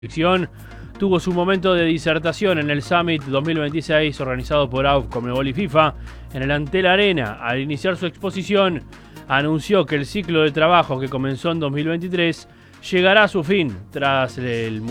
selección tuvo su momento de disertación en el Summit 2026 organizado por AUF, Conmebol y FIFA en el Antel Arena. Al iniciar su exposición, anunció que el ciclo de trabajo que comenzó en 2023 llegará a su fin tras el